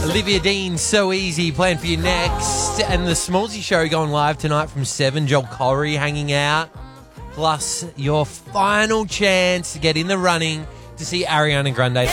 Olivia Dean, So Easy, playing for you next. And the Smallsy Show going live tonight from 7. Joel Corey hanging out. Plus your final chance to get in the running to see Ariana Grande.